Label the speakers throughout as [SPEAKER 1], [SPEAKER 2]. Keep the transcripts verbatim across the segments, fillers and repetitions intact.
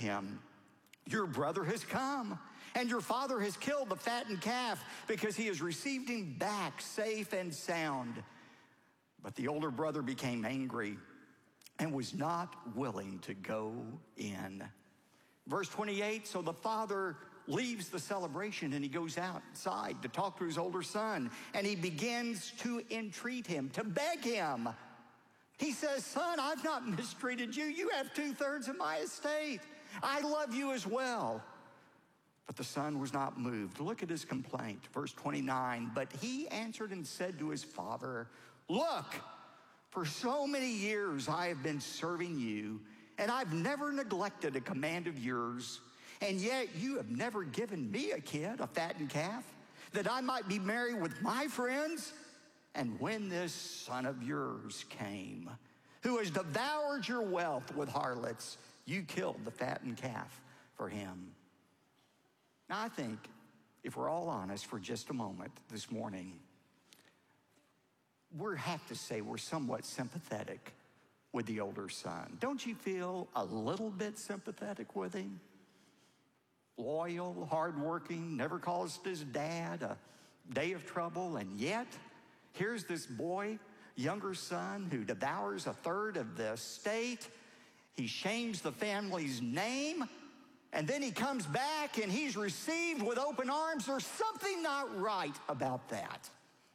[SPEAKER 1] him, your brother has come, and your father has killed the fattened calf because he has received him back safe and sound. But the older brother became angry and was not willing to go in. Verse twenty-eight, so the father leaves the celebration and he goes outside to talk to his older son, and he begins to entreat him, to beg him. He says, son, I've not mistreated you. You have two-thirds of my estate. I love you as well. But the son was not moved. Look at his complaint. Verse twenty-nine, but he answered and said to his father, look, for so many years I have been serving you, and I've never neglected a command of yours, and yet you have never given me a kid, a fattened calf, that I might be merry with my friends. And when this son of yours came, who has devoured your wealth with harlots, you killed the fattened calf for him. Now, I think if we're all honest for just a moment this morning, we have to say we're somewhat sympathetic with the older son. Don't you feel a little bit sympathetic with him? Loyal, hardworking, never caused his dad a day of trouble, and yet here's this boy, younger son, who devours a third of the estate. He shames the family's name, and then he comes back and he's received with open arms. There's something not right about that.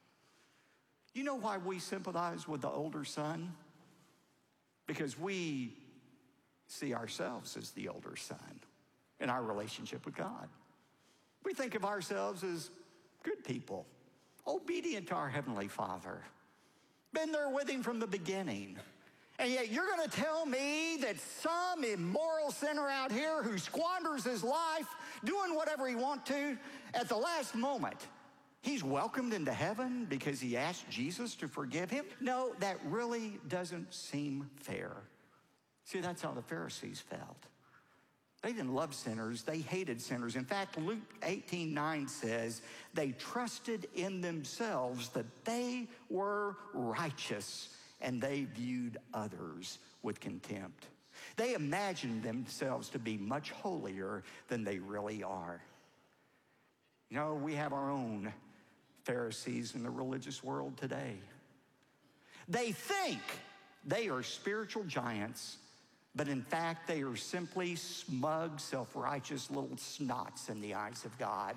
[SPEAKER 1] You know why we sympathize with the older son? Because we see ourselves as the older son in our relationship with God. We think of ourselves as good people, obedient to our Heavenly Father, been there with him from the beginning. And yet you're going to tell me that some immoral sinner out here who squanders his life doing whatever he wants to, at the last moment, he's welcomed into heaven because he asked Jesus to forgive him? No, that really doesn't seem fair. See, that's how the Pharisees felt. They didn't love sinners. They hated sinners. In fact, Luke eighteen nine says they trusted in themselves that they were righteous, and they viewed others with contempt. They imagined themselves to be much holier than they really are. You know, we have our own Pharisees in the religious world today. They think they are spiritual giants, but in fact, they are simply smug, self-righteous little snots in the eyes of God.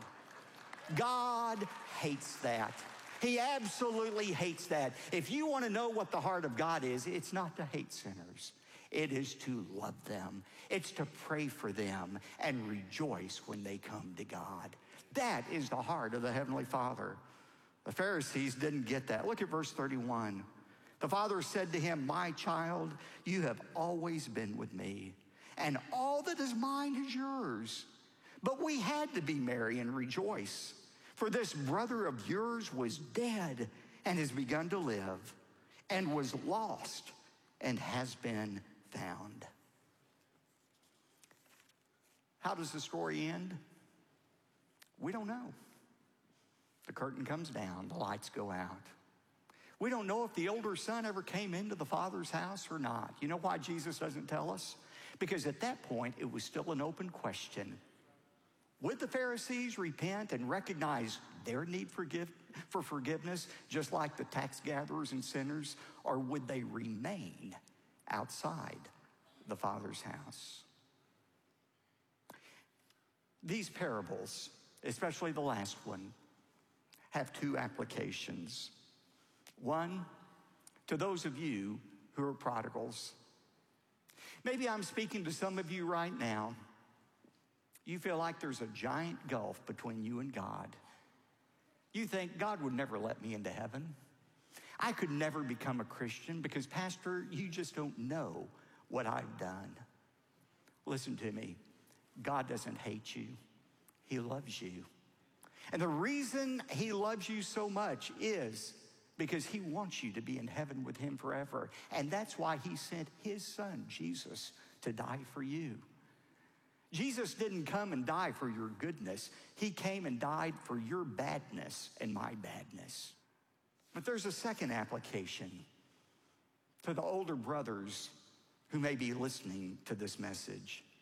[SPEAKER 1] God hates that. He absolutely hates that. If you want to know what the heart of God is, it's not to hate sinners. It is to love them. It's to pray for them and rejoice when they come to God. That is the heart of the Heavenly Father. The Pharisees didn't get that. Look at verse thirty-one. The father said to him, my child, you have always been with me, and all that is mine is yours. But we had to be merry and rejoice, for this brother of yours was dead and has begun to live, and was lost and has been found. How does the story end? We don't know. The curtain comes down, the lights go out. We don't know if the older son ever came into the father's house or not. You know why Jesus doesn't tell us? Because at that point, it was still an open question. Would the Pharisees repent and recognize their need for, give, for forgiveness, just like the tax gatherers and sinners, or would they remain outside the father's house? These parables, especially the last one, have two applications. One, to those of you who are prodigals. Maybe I'm speaking to some of you right now. You feel like there's a giant gulf between you and God. You think God would never let me into heaven. I could never become a Christian because, Pastor, you just don't know what I've done. Listen to me. God doesn't hate you. He loves you. And the reason he loves you so much is because he wants you to be in heaven with him forever. And that's why he sent his son, Jesus, to die for you. Jesus didn't come and die for your goodness. He came and died for your badness and my badness. But there's a second application to the older brothers who may be listening to this message.